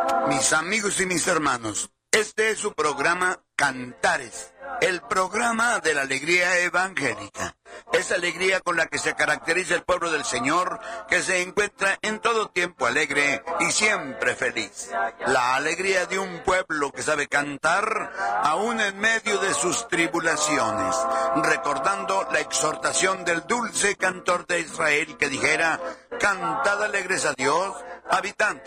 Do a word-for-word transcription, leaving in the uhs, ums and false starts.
Mis amigos y mis hermanos, este es su programa Cantares, el programa de la alegría evangélica. Esa alegría con la que se caracteriza el pueblo del Señor, que se encuentra en todo tiempo alegre y siempre feliz. La alegría de un pueblo que sabe cantar, aún en medio de sus tribulaciones, recordando la exhortación del dulce cantor de Israel que dijera: cantad alegres a Dios, habitantes